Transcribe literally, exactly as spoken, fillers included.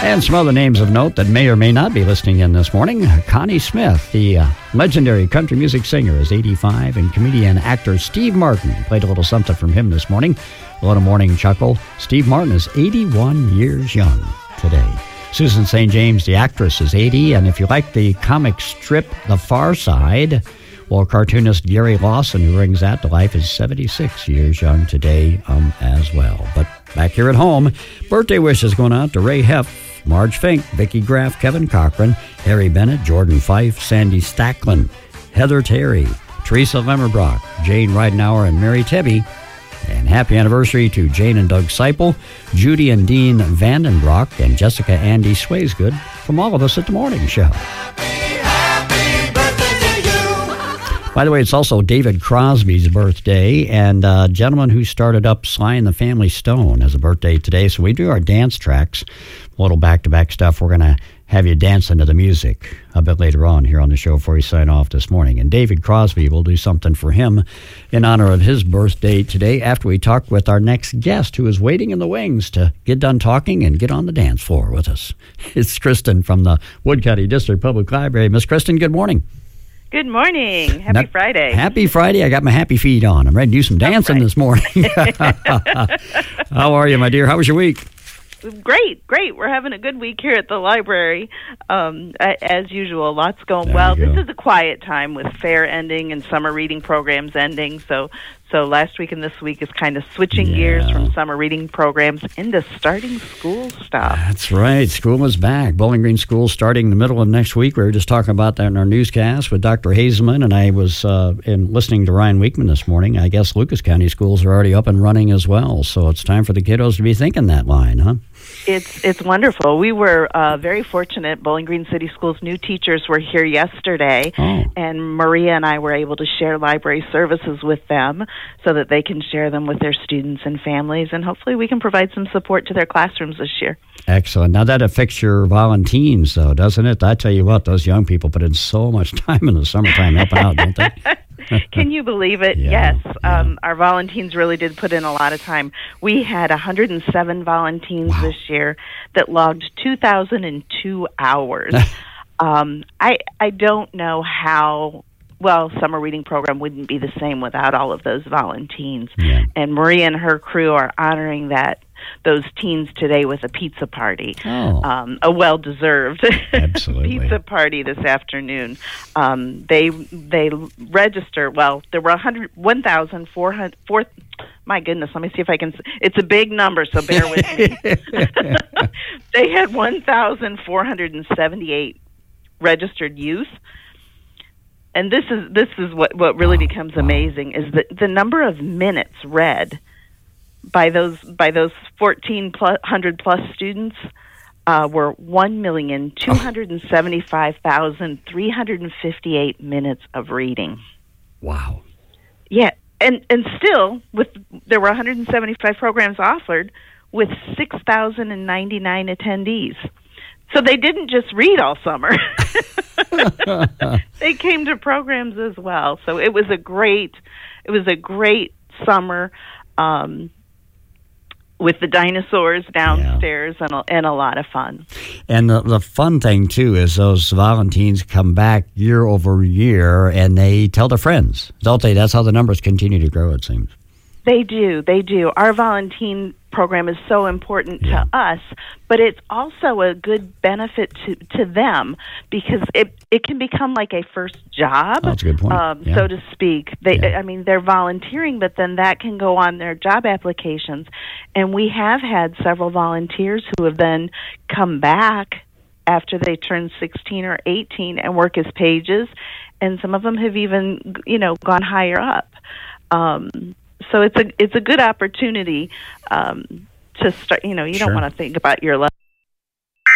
And some other names of note that may or may not be listening in this morning. Connie Smith, the uh, legendary country music singer, is eighty-five, and comedian actor Steve Martin. Played a little something from him this morning. A little morning chuckle. Steve Martin is eighty-one years young today. Susan Saint James, the actress, is eighty, and if you like the comic strip The Far Side, well, cartoonist Gary Lawson, who brings that to life, is seventy-six years young today um, as well. But back here at home, birthday wishes going out to Ray Heff, Marge Fink, Vicki Graff, Kevin Cochran, Harry Bennett, Jordan Fife, Sandy Stacklin, Heather Terry, Teresa Lemmerbrock, Jane Ridenauer, and Mary Tebby. And happy anniversary to Jane and Doug Seipel, Judy and Dean Vandenbrock, and Jessica Andy Swaysgood from all of us at The Morning Show. By the way, it's also David Crosby's birthday, and a gentleman who started up Sly and the Family Stone has a birthday today. So we do our dance tracks, a little back-to-back stuff. We're going to have you dancing to the music a bit later on here on the show before we sign off this morning. And David Crosby will do something for him in honor of his birthday today after we talk with our next guest, who is waiting in the wings to get done talking and get on the dance floor with us. It's Kristen from the Wood County District Public Library. Miss Kristen, good morning. Good morning. Happy Not, Friday. Happy Friday. I got my happy feet on. I'm ready to do some dancing right. this morning. How are you, my dear? How was your week? Great, great. We're having a good week here at the library. Um, as usual, lots going There well. you go. This is a quiet time with fair ending and summer reading programs ending. So so last week and this week is kind of switching Yeah. gears from summer reading programs into starting school stuff. That's right. School is back. Bowling Green School starting the middle of next week. We were just talking about that in our newscast with Doctor Hazelman, and I was uh, in listening to Ryan Weekman this morning. I guess Lucas County schools are already up and running as well. So it's time for the kiddos to be thinking that line, huh? It's it's wonderful. We were uh, very fortunate. Bowling Green City Schools' new teachers were here yesterday, Oh. and Maria and I were able to share library services with them so that they can share them with their students and families, and hopefully we can provide some support to their classrooms this year. Excellent. Now that affects your volunteers, though, doesn't it? I tell you what, those young people put in so much time in the summertime helping out, don't they? Can you believe it? Yeah, yes. yeah. Um, our volunteers really did put in a lot of time. We had one hundred seven volunteers Wow. this year that logged two thousand two hours. um, I I don't know how. Well, summer reading program wouldn't be the same without all of those volunteers. Yeah. And Maria and her crew are honoring that those teens today with a pizza party. Oh. Um, a well-deserved Absolutely. pizza party this afternoon. Um, they they register. Well, there were one hundred, one thousand four hundred, four, my goodness, let me see if I can. It's a big number, so bear with me. They had one thousand four hundred seventy-eight registered youth. And this is this is what, what really Wow. becomes Wow. amazing is that the number of minutes read by those by those fourteen hundred plus students uh, were one million two hundred seventy five thousand three hundred fifty eight minutes of reading. Wow. Yeah, and and still with there were one hundred seventy five programs offered with six thousand and ninety nine attendees. So they didn't just read all summer. They came to programs as well. So it was a great, it was a great summer um, with the dinosaurs downstairs and, a, and a lot of fun. And the, the fun thing, too, is those volunteers come back year over year, and they tell their friends, don't they? That's how the numbers continue to grow, it seems. They do. They do. Our volunteer program is so important Yeah. to us, but it's also a good benefit to, to them because it it can become like a first job, Oh, that's a good point. um, Yeah. so to speak. They, Yeah. I mean, they're volunteering, but then that can go on their job applications. And we have had several volunteers who have then come back after they turn sixteen or eighteen and work as pages, and some of them have even, you know, gone higher up. Um, So it's a it's a good opportunity um, to start. You know, you Sure. don't want to think about your life